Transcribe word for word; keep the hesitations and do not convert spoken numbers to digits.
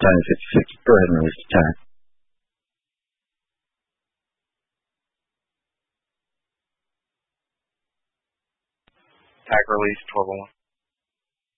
Battalion fifty-six. Go ahead and release the tag. Tag release twelve oh one.